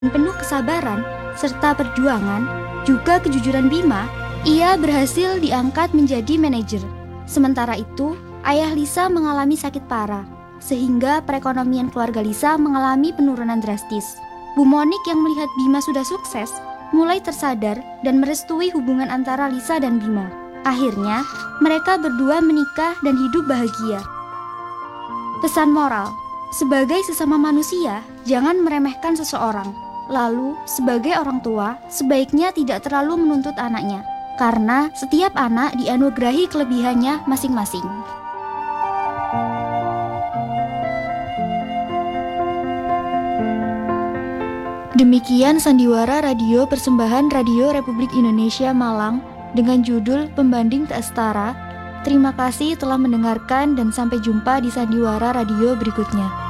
penuh kesabaran serta perjuangan, juga kejujuran Bima, ia berhasil diangkat menjadi manajer. Sementara itu, ayah Lisa mengalami sakit parah, sehingga perekonomian keluarga Lisa mengalami penurunan drastis. Bu Monik yang melihat Bima sudah sukses, mulai tersadar dan merestui hubungan antara Lisa dan Bima. Akhirnya, mereka berdua menikah dan hidup bahagia. Pesan moral, sebagai sesama manusia, jangan meremehkan seseorang. Lalu, sebagai orang tua, sebaiknya tidak terlalu menuntut anaknya, karena setiap anak dianugerahi kelebihannya masing-masing. Demikian Sandiwara Radio Persembahan Radio Republik Indonesia Malang dengan judul Pembanding Tak Setara. Terima kasih telah mendengarkan dan sampai jumpa di Sandiwara Radio berikutnya.